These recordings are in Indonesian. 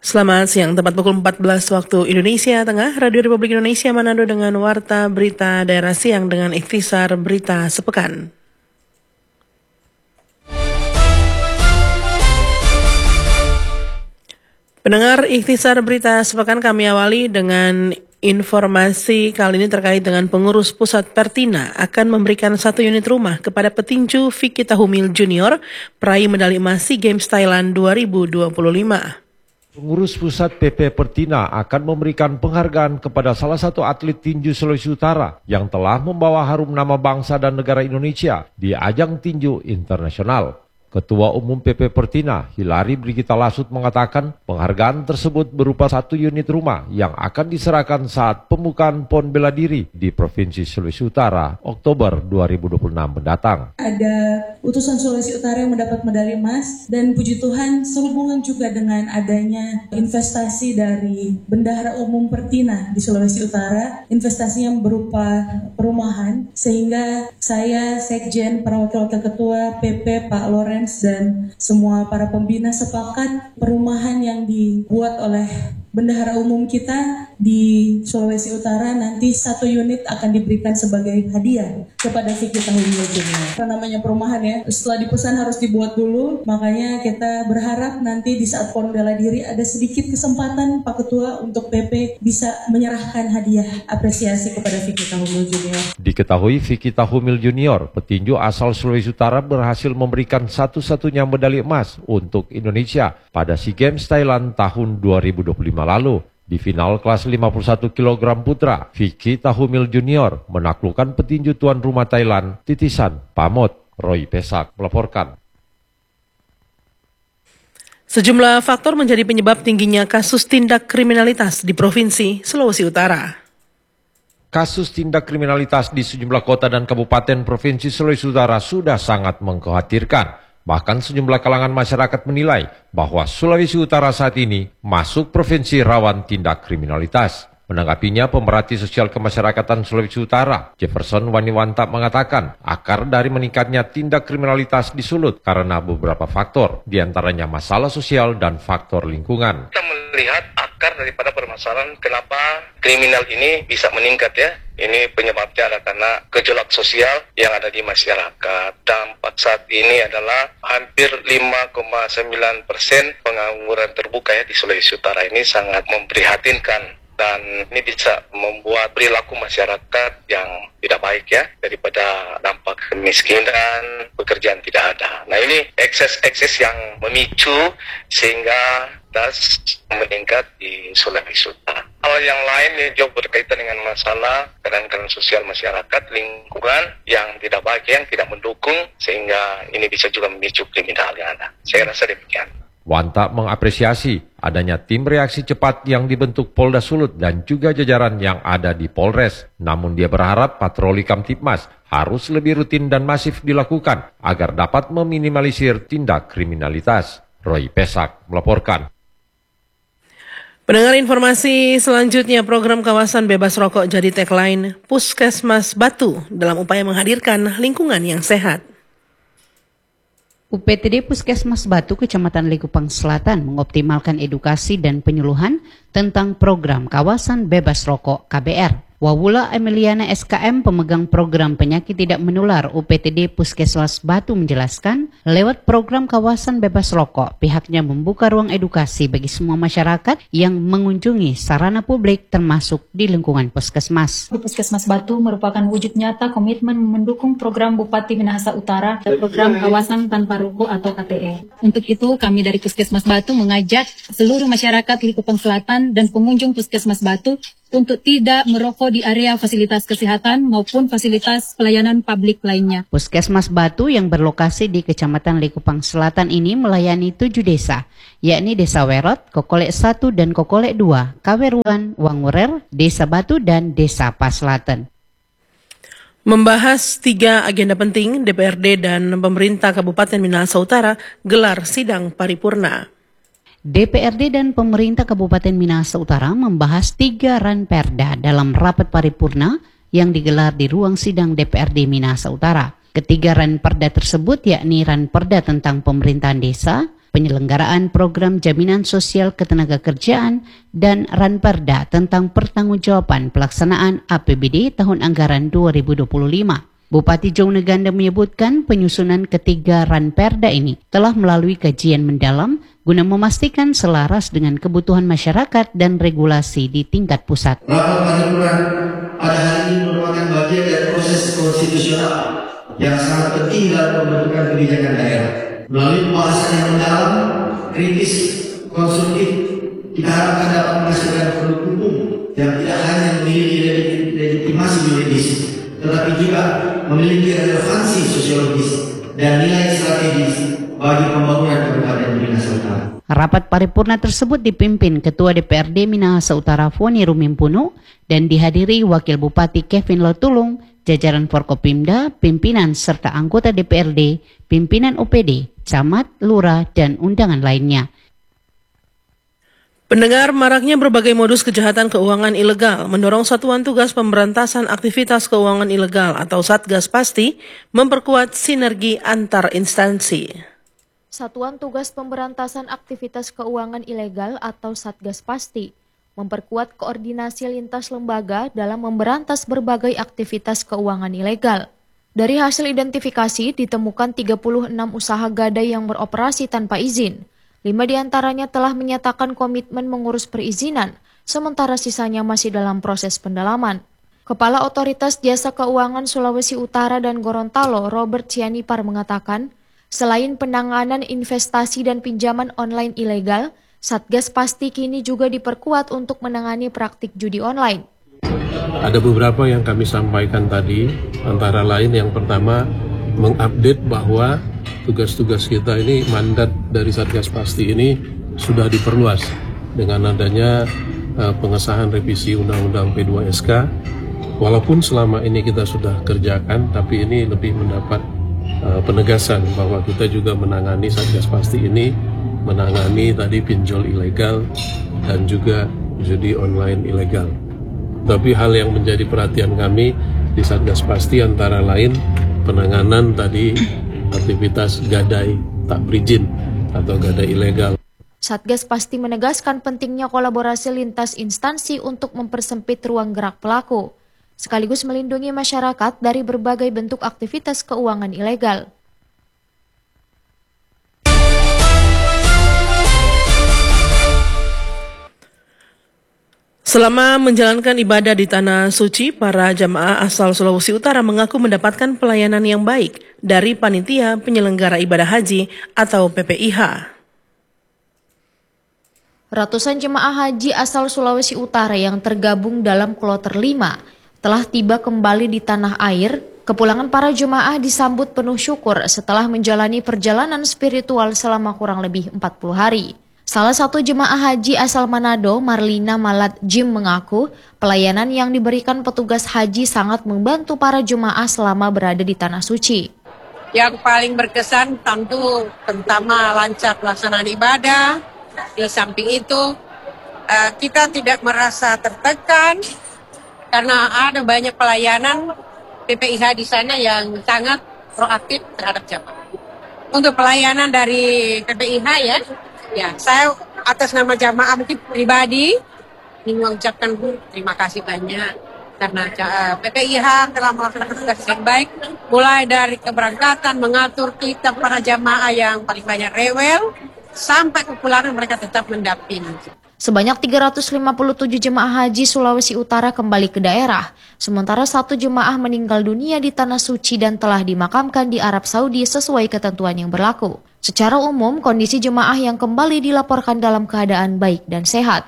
Selamat siang, tepat pukul 14 waktu Indonesia Tengah, Radio Republik Indonesia Manado dengan Warta Berita Daerah Siang dengan ikhtisar Berita Sepekan. Pendengar ikhtisar Berita Sepekan, kami awali dengan informasi kali ini terkait dengan pengurus pusat Pertina akan memberikan 1 unit rumah kepada petinju Vicky Tahumil Junior, peraih medali emas SEA Games Thailand 2025. Pengurus pusat PP Pertina akan memberikan penghargaan kepada salah satu atlet tinju Sulawesi Utara yang telah membawa harum nama bangsa dan negara Indonesia di ajang tinju internasional. Ketua Umum PP Pertina, Hilary Brigita Lasut mengatakan penghargaan tersebut berupa 1 unit rumah yang akan diserahkan saat pembukaan PON Bela Diri di Provinsi Sulawesi Utara Oktober 2026 mendatang. Ada utusan Sulawesi Utara yang mendapat medali emas dan puji Tuhan sehubungan juga dengan adanya investasi dari Bendahara Umum Pertina di Sulawesi Utara. Investasinya berupa perumahan sehingga saya, Sekjen, para wakil-wakil ketua PP, Pak Loren, dan semua para pembina sepakat perumahan yang dibuat oleh Bendahara Umum kita di Sulawesi Utara nanti 1 unit akan diberikan sebagai hadiah kepada Vicky Tahumil Junior. Karena namanya perumahan ya, setelah dipesan harus dibuat dulu, makanya kita berharap nanti di saat PON Bela Diri ada sedikit kesempatan Pak Ketua untuk PP bisa menyerahkan hadiah apresiasi kepada Vicky Tahumil Junior. Diketahui Vicky Tahumil Junior, petinju asal Sulawesi Utara berhasil memberikan satu-satunya medali emas untuk Indonesia pada SEA Games Thailand tahun 2025 lalu. Di final kelas 51 kg putra, Vicky Tahumil Junior menaklukkan petinju tuan rumah Thailand, titisan Pamot. Roy Pesak melaporkan. Sejumlah faktor menjadi penyebab tingginya kasus tindak kriminalitas di Provinsi Sulawesi Utara. Kasus tindak kriminalitas di sejumlah kota dan kabupaten Provinsi Sulawesi Utara sudah sangat mengkhawatirkan. Bahkan sejumlah kalangan masyarakat menilai bahwa Sulawesi Utara saat ini masuk provinsi rawan tindak kriminalitas. Menanggapinya, pemerhati sosial kemasyarakatan Sulawesi Utara, Jefferson Waniwanta mengatakan akar dari meningkatnya tindak kriminalitas di Sulut karena beberapa faktor, diantaranya masalah sosial dan faktor lingkungan. Kita melihat akar daripada permasalahan kenapa kriminal ini bisa meningkat ya. Ini penyebabnya adalah karena gejolak sosial yang ada di masyarakat. Dampak saat ini adalah hampir 5,9% pengangguran terbuka ya di Sulawesi Utara. Ini sangat memprihatinkan dan ini bisa membuat perilaku masyarakat yang tidak baik ya, daripada dampak kemiskinan, pekerjaan tidak ada. Nah ini ekses-ekses yang memicu sehingga das meningkat di Sulawesi Utara. Hal yang lain yang juga berkaitan dengan masalah keadaan sosial masyarakat, lingkungan yang tidak baik, yang tidak mendukung, sehingga ini bisa juga memicu kriminal yang ada. Saya rasa demikian. Wanta mengapresiasi adanya tim reaksi cepat yang dibentuk Polda Sulut dan juga jajaran yang ada di Polres. Namun dia berharap patroli Kamtibmas harus lebih rutin dan masif dilakukan agar dapat meminimalisir tindak kriminalitas. Roy Pesak melaporkan. Pendengar informasi selanjutnya, program kawasan bebas rokok jadi tagline Puskesmas Batu dalam upaya menghadirkan lingkungan yang sehat. UPTD Puskesmas Batu Kecamatan Likupang Selatan mengoptimalkan edukasi dan penyuluhan tentang program kawasan bebas rokok KBR. Wawula Emiliana SKM, pemegang program penyakit tidak menular UPTD Puskesmas Batu menjelaskan, lewat program kawasan bebas rokok, pihaknya membuka ruang edukasi bagi semua masyarakat yang mengunjungi sarana publik termasuk di lingkungan puskesmas. Puskesmas Batu merupakan wujud nyata komitmen mendukung program Bupati Minahasa Utara dan program kawasan tanpa rokok atau KTE. Untuk itu, kami dari Puskesmas Batu mengajak seluruh masyarakat Likupang Selatan dan pengunjung Puskesmas Batu untuk tidak merokok di area fasilitas kesehatan maupun fasilitas pelayanan publik lainnya. Puskesmas Batu yang berlokasi di Kecamatan Likupang Selatan ini melayani 7 desa, yakni Desa Werot, Kokolek 1 dan Kokolek 2, Kaweruan, Wangurer, Desa Batu dan Desa Paslaten. Membahas 3 agenda penting, DPRD dan pemerintah Kabupaten Minahasa Utara gelar sidang paripurna. DPRD dan pemerintah Kabupaten Minahasa Utara membahas 3 ranperda dalam rapat paripurna yang digelar di ruang sidang DPRD Minahasa Utara. Ketiga ranperda tersebut yakni ranperda tentang pemerintahan desa, penyelenggaraan program jaminan sosial ketenagakerjaan, dan Ranperda tentang pertanggungjawaban pelaksanaan APBD tahun anggaran 2025. Bupati Jongneganda menyebutkan penyusunan ketiga Ranperda ini telah melalui kajian mendalam guna memastikan selaras dengan kebutuhan masyarakat dan regulasi di tingkat pusat. Rapat paripurna pada hari ini merupakan bagian dari proses konstitusional yang sangat penting dalam pembentukan kebijakan daerah. Melalui pembahasan yang mendalam, kritis, konstruktif, kita harapkan dapat menghasilkan produk hukum yang tidak hanya memiliki legitimasi yuridis, tetapi juga memiliki relevansi sosiologis dan nilai strategis bagi pembangunan Kabupaten Minahasa Utara. Rapat paripurna tersebut dipimpin Ketua DPRD Minahasa Utara Foni Rumimpuno dan dihadiri Wakil Bupati Kevin Lotulung, jajaran Forkopimda, pimpinan serta anggota DPRD, pimpinan OPD, camat, lurah, dan undangan lainnya. Pendengar, maraknya berbagai modus kejahatan keuangan ilegal mendorong Satuan Tugas Pemberantasan Aktivitas Keuangan Ilegal atau Satgas Pasti memperkuat sinergi antar instansi. Satuan Tugas Pemberantasan Aktivitas Keuangan Ilegal atau Satgas Pasti memperkuat koordinasi lintas lembaga dalam memberantas berbagai aktivitas keuangan ilegal. Dari hasil identifikasi ditemukan 36 usaha gadai yang beroperasi tanpa izin. 5 diantaranya telah menyatakan komitmen mengurus perizinan, sementara sisanya masih dalam proses pendalaman. Kepala Otoritas Jasa Keuangan Sulawesi Utara dan Gorontalo, Robert Sianipar mengatakan, selain penanganan investasi dan pinjaman online ilegal, Satgas Pasti kini juga diperkuat untuk menangani praktik judi online. Ada beberapa yang kami sampaikan tadi, antara lain yang pertama mengupdate bahwa tugas-tugas kita ini, mandat dari Satgas Pasti ini sudah diperluas dengan adanya pengesahan revisi Undang-Undang P2SK. Walaupun selama ini kita sudah kerjakan, tapi ini lebih mendapat penegasan bahwa kita juga menangani Satgas Pasti ini, menangani tadi pinjol ilegal dan juga judi online ilegal. Tapi hal yang menjadi perhatian kami di Satgas Pasti antara lain penanganan tadi aktivitas gadai tak berizin atau gadai ilegal. Satgas Pasti menegaskan pentingnya kolaborasi lintas instansi untuk mempersempit ruang gerak pelaku, sekaligus melindungi masyarakat dari berbagai bentuk aktivitas keuangan ilegal. Selama menjalankan ibadah di Tanah Suci, para jamaah asal Sulawesi Utara mengaku mendapatkan pelayanan yang baik dari Panitia Penyelenggara Ibadah Haji atau PPIH. Ratusan jemaah haji asal Sulawesi Utara yang tergabung dalam kloter 5 telah tiba kembali di tanah air. Kepulangan para jemaah disambut penuh syukur setelah menjalani perjalanan spiritual selama kurang lebih 40 hari. Salah satu jemaah haji asal Manado, Marlina Malat Jim, mengaku pelayanan yang diberikan petugas haji sangat membantu para jemaah selama berada di Tanah Suci. Yang paling berkesan tentu pertama lancar pelaksanaan ibadah. Di samping itu kita tidak merasa tertekan karena ada banyak pelayanan PPIH di sana yang sangat proaktif terhadap jemaah. Untuk pelayanan dari PPIH ya, saya atas nama jamaah mungkin pribadi ingin mengucapkan terima kasih banyak karena PPIH telah melaksanakan tugas yang baik, mulai dari keberangkatan, mengatur kita para jamaah yang paling banyak rewel, sampai kepulangan mereka tetap mendampingi. Sebanyak 357 jemaah haji Sulawesi Utara kembali ke daerah, sementara 1 jemaah meninggal dunia di Tanah Suci dan telah dimakamkan di Arab Saudi sesuai ketentuan yang berlaku. Secara umum, kondisi jemaah yang kembali dilaporkan dalam keadaan baik dan sehat.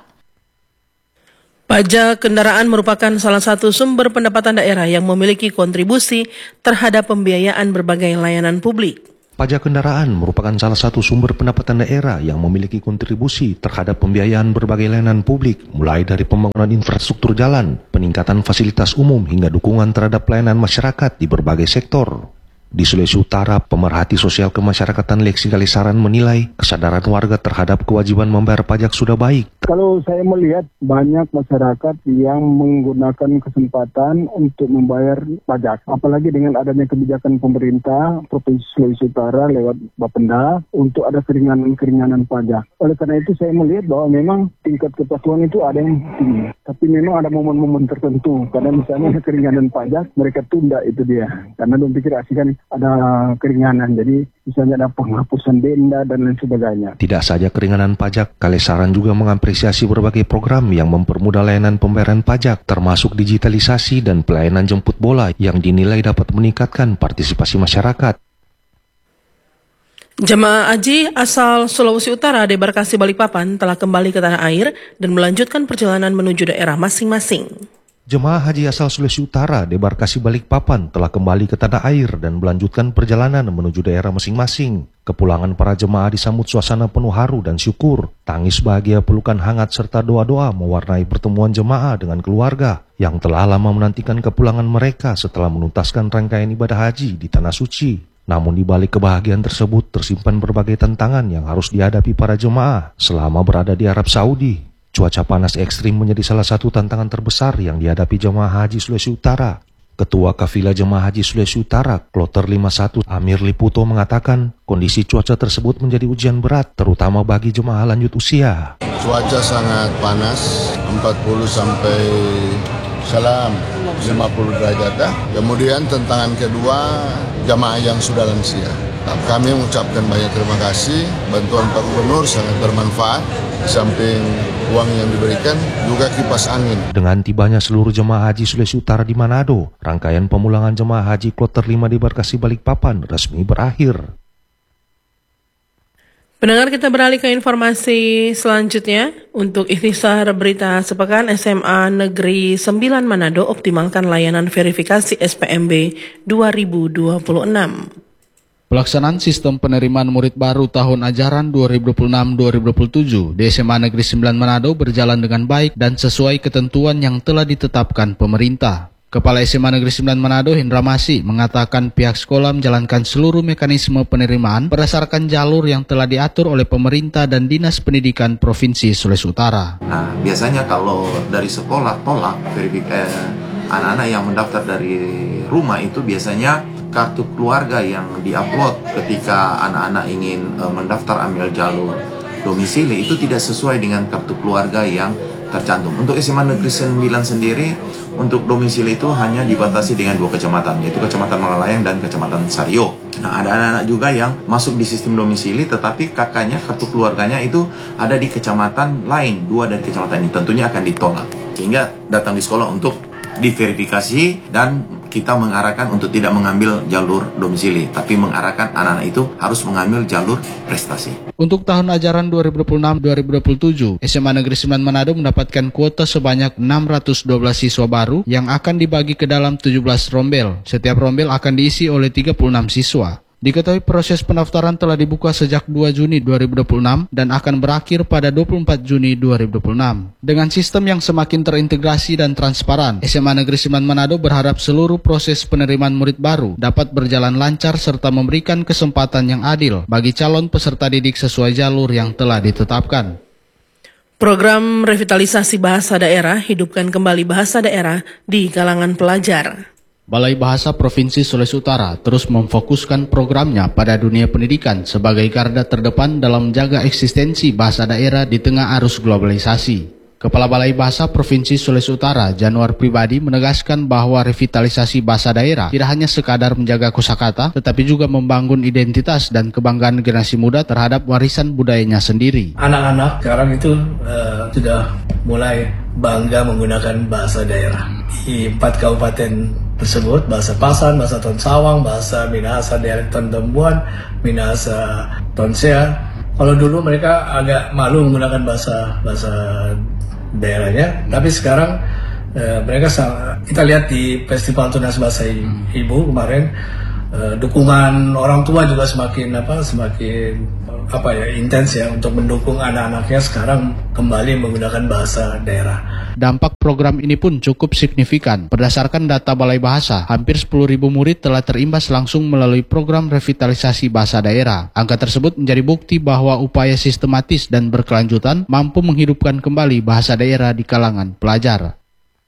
Pajak kendaraan merupakan salah satu sumber pendapatan daerah yang memiliki kontribusi terhadap pembiayaan berbagai layanan publik. Pajak kendaraan merupakan salah satu sumber pendapatan daerah yang memiliki kontribusi terhadap pembiayaan berbagai layanan publik, mulai dari pembangunan infrastruktur jalan, peningkatan fasilitas umum, hingga dukungan terhadap pelayanan masyarakat di berbagai sektor. Di Sulawesi Utara, pemerhati sosial kemasyarakatan Leksi Kalisaran menilai kesadaran warga terhadap kewajiban membayar pajak sudah baik, Kalau saya melihat banyak masyarakat yang menggunakan kesempatan untuk membayar pajak. Apalagi dengan adanya kebijakan pemerintah Provinsi Sulawesi Utara lewat Bapenda untuk ada keringanan pajak. Oleh karena itu saya melihat bahwa memang tingkat kepatuhan itu ada yang tinggi. Tapi memang ada momen-momen tertentu. Karena misalnya keringanan pajak mereka tunda itu dia. Karena belum pikir kan ada keringanan. Jadi misalnya ada penghapusan denda dan lain sebagainya. Tidak saja keringanan pajak, Kalesaran juga mengapresiasi berbagai program yang mempermudah layanan pembayaran pajak, termasuk digitalisasi dan pelayanan jemput bola yang dinilai dapat meningkatkan partisipasi masyarakat. Jemaah haji asal Sulawesi Utara debarkasi Balikpapan telah kembali ke tanah air dan melanjutkan perjalanan menuju daerah masing-masing. Jemaah haji asal Sulawesi Utara debarkasi Balikpapan telah kembali ke tanah air dan melanjutkan perjalanan menuju daerah masing-masing. Kepulangan para jemaah disambut suasana penuh haru dan syukur. Tangis bahagia, pelukan hangat serta doa-doa mewarnai pertemuan jemaah dengan keluarga yang telah lama menantikan kepulangan mereka setelah menuntaskan rangkaian ibadah haji di Tanah Suci. Namun di balik kebahagiaan tersebut tersimpan berbagai tantangan yang harus dihadapi para jemaah selama berada di Arab Saudi. Cuaca panas ekstrim menjadi salah satu tantangan terbesar yang dihadapi jemaah haji Sulawesi Utara. Ketua Kafilah Jemaah Haji Sulawesi Utara, Kloter 51 Amir Liputo mengatakan kondisi cuaca tersebut menjadi ujian berat, terutama bagi jemaah lanjut usia. Cuaca sangat panas, 40 sampai 50 derajat. Kemudian tantangan kedua, jemaah yang sudah lansia. Kami mengucapkan banyak terima kasih, bantuan Pak Gubernur sangat bermanfaat, di samping uang yang diberikan, juga kipas angin. Dengan tibanya seluruh jemaah haji Sulawesi Utara di Manado, rangkaian pemulangan jemaah haji Kloter 5 di Barkasi Balikpapan resmi berakhir. Pendengar, kita beralih ke informasi selanjutnya. Untuk ikhtisar berita sepekan, SMA Negeri 9 Manado optimalkan layanan verifikasi SPMB 2026. Pelaksanaan sistem penerimaan murid baru tahun ajaran 2026-2027 di SMA Negeri 9 Manado berjalan dengan baik dan sesuai ketentuan yang telah ditetapkan pemerintah. Kepala SMA Negeri 9 Manado, Hendra Masih, mengatakan pihak sekolah menjalankan seluruh mekanisme penerimaan berdasarkan jalur yang telah diatur oleh pemerintah dan Dinas Pendidikan Provinsi Sulawesi Utara. Nah, biasanya kalau dari sekolah tolak anak-anak yang mendaftar dari rumah itu biasanya kartu keluarga yang diupload ketika anak-anak ingin mendaftar ambil jalur domisili itu tidak sesuai dengan kartu keluarga yang tercantum. Untuk SMA Negeri 9 sendiri, untuk domisili itu hanya dibatasi dengan 2 kecamatan, yaitu Kecamatan Malalayang dan Kecamatan Sario. Nah, ada anak-anak juga yang masuk di sistem domisili, tetapi kakaknya, kartu keluarganya itu ada di kecamatan lain, 2 dari kecamatan ini. Tentunya akan ditolak. Sehingga datang di sekolah untuk diverifikasi dan kita mengarahkan untuk tidak mengambil jalur domisili, tapi mengarahkan anak-anak itu harus mengambil jalur prestasi. Untuk tahun ajaran 2026-2027, SMA Negeri 9 Manado mendapatkan kuota sebanyak 612 siswa baru yang akan dibagi ke dalam 17 rombel. Setiap rombel akan diisi oleh 36 siswa. Diketahui proses pendaftaran telah dibuka sejak 2 Juni 2026 dan akan berakhir pada 24 Juni 2026. Dengan sistem yang semakin terintegrasi dan transparan, SMA Negeri 9 Manado berharap seluruh proses penerimaan murid baru dapat berjalan lancar serta memberikan kesempatan yang adil bagi calon peserta didik sesuai jalur yang telah ditetapkan. Program revitalisasi bahasa daerah hidupkan kembali bahasa daerah di kalangan pelajar. Balai Bahasa Provinsi Sulawesi Utara terus memfokuskan programnya pada dunia pendidikan sebagai garda terdepan dalam menjaga eksistensi bahasa daerah di tengah arus globalisasi. Kepala Balai Bahasa Provinsi Sulawesi Utara, Januar Pribadi, menegaskan bahwa revitalisasi bahasa daerah tidak hanya sekadar menjaga kosakata, tetapi juga membangun identitas dan kebanggaan generasi muda terhadap warisan budayanya sendiri. Anak-anak sekarang itu sudah mulai bangga menggunakan bahasa daerah. Di 4 kabupaten tersebut, bahasa Pasan, bahasa Tonsawang, bahasa Minahasa daerah Tontombuan, Minahasa Tonsea. Kalau dulu mereka agak malu menggunakan bahasa daerahnya, tapi sekarang mereka kita lihat di Festival Tunas Bahasa Ibu kemarin dukungan orang tua juga semakin intens ya untuk mendukung anak-anaknya sekarang kembali menggunakan bahasa daerah. Dampak program ini pun cukup signifikan. Berdasarkan data Balai Bahasa, hampir 10.000 murid telah terimbas langsung melalui program revitalisasi bahasa daerah. Angka tersebut menjadi bukti bahwa upaya sistematis dan berkelanjutan mampu menghidupkan kembali bahasa daerah di kalangan pelajar.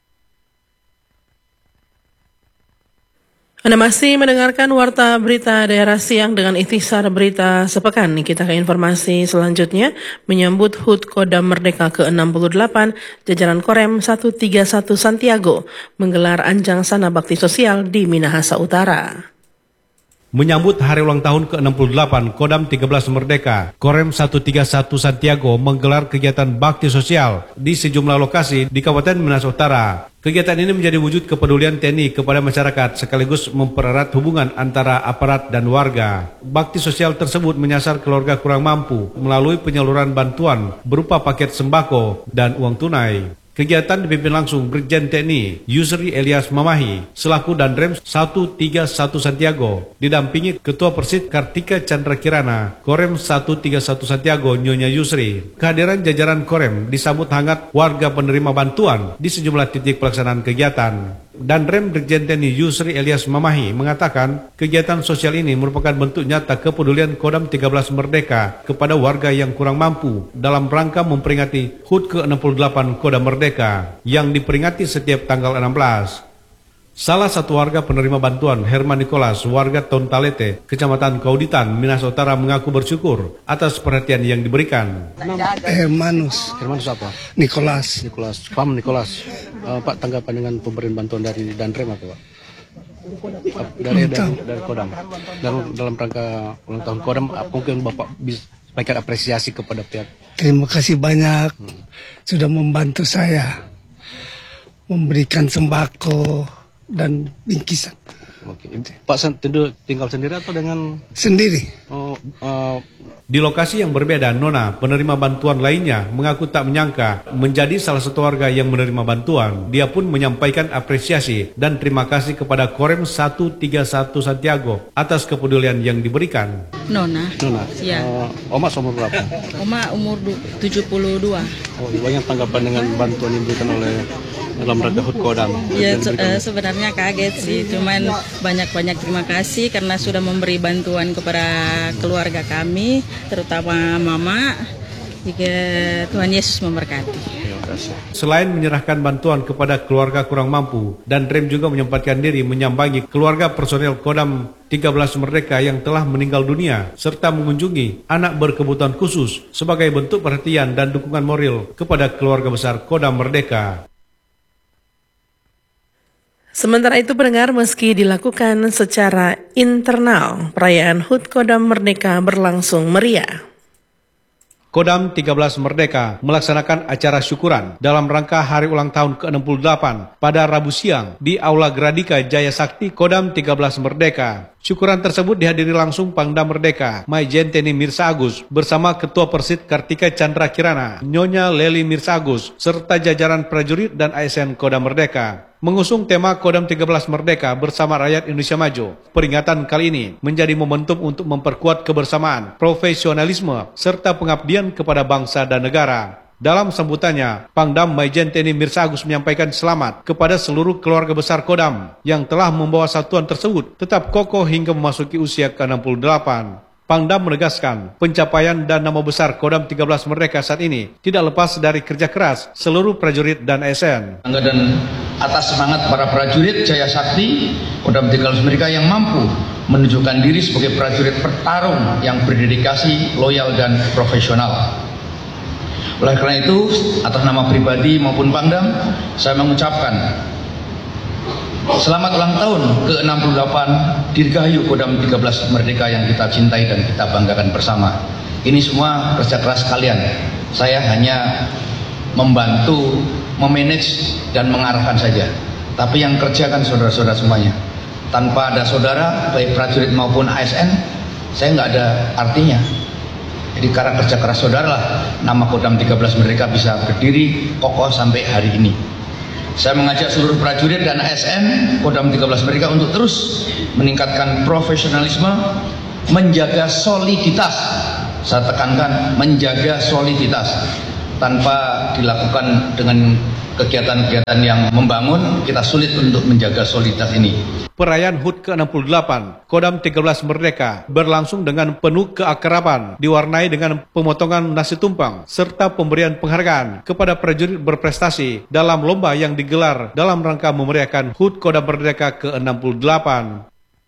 Anda masih mendengarkan Warta Berita Daerah Siang dengan ikhtisar berita sepekan. Kita ke informasi selanjutnya. Menyambut HUT Kodam Merdeka ke-68, jajaran Korem 131 Santiago menggelar Anjang Sana Bakti Sosial di Minahasa Utara. Menyambut hari ulang tahun ke-68 Kodam 13 Merdeka, Korem 131 Santiago menggelar kegiatan bakti sosial di sejumlah lokasi di Kabupaten Minahasa Utara. Kegiatan ini menjadi wujud kepedulian TNI kepada masyarakat sekaligus mempererat hubungan antara aparat dan warga. Bakti sosial tersebut menyasar keluarga kurang mampu melalui penyaluran bantuan berupa paket sembako dan uang tunai. Kegiatan dipimpin langsung Brigjen TNI Yusri Elias Mamahi selaku Danrem 131 Santiago, didampingi Ketua Persid Kartika Chandra Kirana, Korem 131 Santiago Nyonya Yusri. Kehadiran jajaran Korem disambut hangat warga penerima bantuan di sejumlah titik pelaksanaan kegiatan. Danrem Brigjen TNI Yusri Elias Mamahi mengatakan kegiatan sosial ini merupakan bentuk nyata kepedulian Kodam 13 Merdeka kepada warga yang kurang mampu dalam rangka memperingati HUT ke-68 Kodam Merdeka yang diperingati setiap tanggal 16. Salah satu warga penerima bantuan, Herman Nicholas, warga Tontalete, Kecamatan Kauditan, Minahasa Utara mengaku bersyukur atas perhatian yang diberikan. Hermanus apa? Nicholas. Pam Nicholas. Pak, tanggapan dengan pemberian bantuan dari Danrem apa, Pak? Dari Kodam. Dalam rangka ulang tahun Kodam, mungkin Bapak bisa sampaikan apresiasi kepada pihak. Terima kasih banyak sudah membantu saya memberikan sembako dan bingkisan. Oke. Pak tinggal sendiri atau dengan? Sendiri. Di lokasi yang berbeda, Nona, penerima bantuan lainnya, mengaku tak menyangka menjadi salah satu warga yang menerima bantuan. Dia pun menyampaikan apresiasi dan terima kasih kepada Korem 131 Santiago atas kepedulian yang diberikan. Nona. Ya. Oma umur berapa? Oma umur 72. Banyak tanggapan dengan bantuan yang diberikan oleh dalam rangka HUT Kodam. Ya, sebenarnya kaget sih, cuman banyak-banyak terima kasih karena sudah memberi bantuan kepada keluarga kami, terutama mama. Jika Tuhan Yesus memberkati. Selain menyerahkan bantuan kepada keluarga kurang mampu, Danrem juga menyempatkan diri menyambangi keluarga personel Kodam 13 Merdeka yang telah meninggal dunia, serta mengunjungi anak berkebutuhan khusus sebagai bentuk perhatian dan dukungan moral kepada keluarga besar Kodam Merdeka. Sementara itu pendengar, meski dilakukan secara internal, perayaan HUT Kodam Merdeka berlangsung meriah. Kodam 13 Merdeka melaksanakan acara syukuran dalam rangka hari ulang tahun ke-68 pada Rabu siang di Aula Gradika Jaya Sakti Kodam 13 Merdeka. Syukuran tersebut dihadiri langsung Pangdam Merdeka, Maijen TNI Mirsa Agus, bersama Ketua Persid Kartika Chandra Kirana, Nyonya Leli Mirsa Agus, serta jajaran prajurit dan ASN Kodam Merdeka. Mengusung tema Kodam 13 Merdeka bersama rakyat Indonesia Maju, peringatan kali ini menjadi momentum untuk memperkuat kebersamaan, profesionalisme, serta pengabdian kepada bangsa dan negara. Dalam sambutannya, Pangdam Maijen TNI Mirsa Agus menyampaikan selamat kepada seluruh keluarga besar Kodam yang telah membawa satuan tersebut tetap kokoh hingga memasuki usia ke-68. Pangdam menegaskan pencapaian dan nama besar Kodam 13 Merdeka saat ini tidak lepas dari kerja keras seluruh prajurit dan ASN. Dan atas semangat para prajurit Jaya Sakti Kodam 13 Merdeka yang mampu menunjukkan diri sebagai prajurit petarung yang berdedikasi, loyal dan profesional. Oleh karena itu, atas nama pribadi maupun Pangdam, saya mengucapkan selamat ulang tahun ke-68 Dirgahayu Kodam 13 Merdeka yang kita cintai dan kita banggakan bersama. Ini semua kerja keras kalian. Saya hanya membantu, memanage dan mengarahkan saja. Tapi yang kerja kan saudara-saudara semuanya. Tanpa ada saudara, baik prajurit maupun ASN, saya nggak ada artinya. Jadi karena kerja keras saudara lah, nama Kodam 13 Merdeka bisa berdiri kokoh sampai hari ini. Saya mengajak seluruh prajurit dan ASN Kodam 13 mereka untuk terus meningkatkan profesionalisme, menjaga soliditas. Saya tekankan menjaga soliditas tanpa dilakukan dengan kegiatan-kegiatan yang membangun, kita sulit untuk menjaga soliditas ini. Perayaan HUT ke-68 Kodam 13 Merdeka berlangsung dengan penuh keakraban, diwarnai dengan pemotongan nasi tumpeng serta pemberian penghargaan kepada prajurit berprestasi dalam lomba yang digelar dalam rangka memeriahkan HUT Kodam Merdeka ke-68.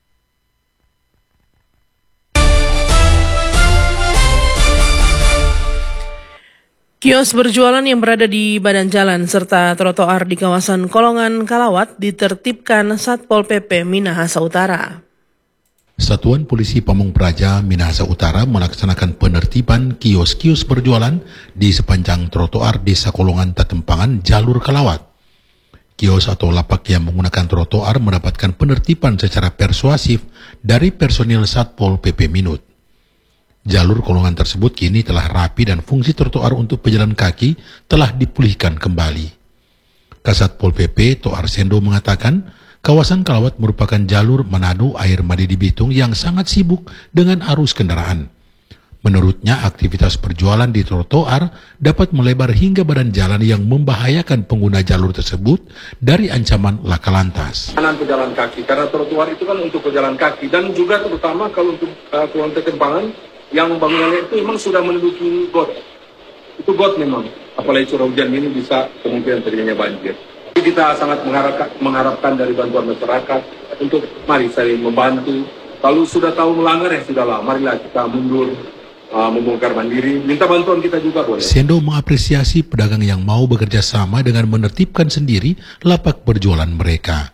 Kios berjualan yang berada di badan jalan serta trotoar di kawasan Kolongan Kalawat ditertibkan Satpol PP Minahasa Utara. Satuan Polisi Pamung Praja Minahasa Utara melaksanakan penertiban kios-kios berjualan di sepanjang trotoar Desa Kolongan Tatempangan Jalur Kalawat. Kios atau lapak yang menggunakan trotoar mendapatkan penertiban secara persuasif dari personil Satpol PP Minut. Jalur Kolongan tersebut kini telah rapi dan fungsi trotoar untuk pejalan kaki telah dipulihkan kembali. Kasat Pol PP Toar Sendo mengatakan, kawasan Kalawat merupakan jalur Manado Air Madi di Bitung yang sangat sibuk dengan arus kendaraan. Menurutnya, aktivitas perjualan di trotoar dapat melebar hingga badan jalan yang membahayakan pengguna jalur tersebut dari ancaman laka lantas. Kanan pejalan kaki, karena trotoar itu kan untuk pejalan kaki dan juga terutama kalau untuk Kolongan Tatempangan yang bangunannya itu memang sudah menduduki got. Itu got memang. Apalagi curah hujan ini bisa kemungkinan terjadinya banjir. Jadi kita sangat mengharapkan dari bantuan masyarakat untuk mari saling membantu. Kalau sudah tahu melanggar ya sudahlah, marilah kita mundur, membongkar mandiri. Minta bantuan kita juga boleh. Sendo mengapresiasi pedagang yang mau bekerja sama dengan menertibkan sendiri lapak berjualan mereka.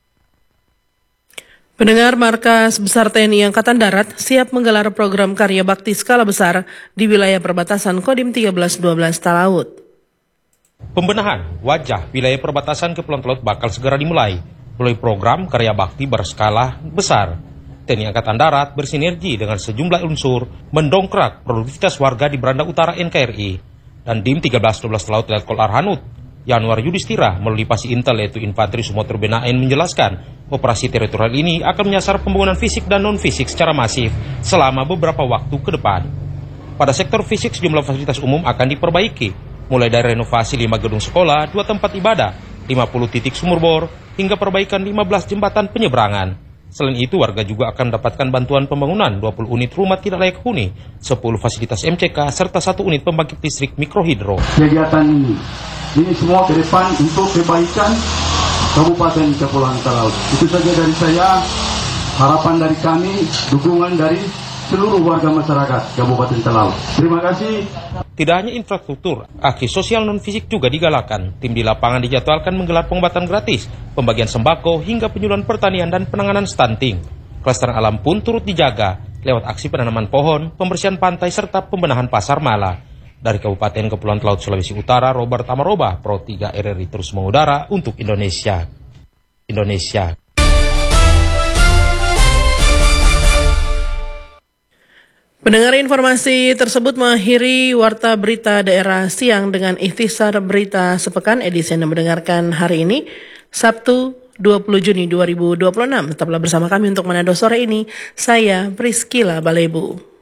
Pendengar, Markas Besar TNI Angkatan Darat siap menggelar program karya bakti skala besar di wilayah perbatasan Kodim 1312 Talaut. Pembenahan wajah wilayah perbatasan Kepulauan Talaut bakal segera dimulai melalui program karya bakti berskala besar. TNI Angkatan Darat bersinergi dengan sejumlah unsur mendongkrak produktivitas warga di Beranda Utara NKRI dan Dim 1312 Talaut Letkol Arhanud Januar Yudhistira melalui Pasi Intel yaitu Infanteri Sumatera Benaen menjelaskan operasi teritorial ini akan menyasar pembangunan fisik dan non-fisik secara masif selama beberapa waktu ke depan. Pada sektor fisik sejumlah fasilitas umum akan diperbaiki, mulai dari renovasi 5 gedung sekolah, 2 tempat ibadah, 50 titik sumur bor, hingga perbaikan 15 jembatan penyeberangan. Selain itu, warga juga akan mendapatkan bantuan pembangunan 20 unit rumah tidak layak huni, 10 fasilitas MCK, serta 1 unit pembangkit listrik mikrohidro. Kegiatan ini semua ke depan untuk kebaikan Kabupaten Kepulauan Talaut. Itu saja dari saya, harapan dari kami, dukungan dari seluruh warga masyarakat Kabupaten Talaut. Terima kasih. Tidak hanya infrastruktur, aksi sosial non-fisik juga digalakan. Tim di lapangan dijadwalkan menggelar pengobatan gratis, pembagian sembako, hingga penyuluhan pertanian dan penanganan stunting. Kelestarian alam pun turut dijaga lewat aksi penanaman pohon, pembersihan pantai, serta pembenahan pasar Mala. Dari Kabupaten Kepulauan Talaut Sulawesi Utara, Robert Amaroba, Pro 3 RRI terus mengudara untuk Indonesia. Pendengar, informasi tersebut mengakhiri Warta Berita Daerah Siang dengan ikhtisar berita sepekan edisi Anda mendengarkan hari ini, Sabtu 20 Juni 2026. Tetaplah bersama kami untuk Manado sore ini. Saya Priscila Balebu.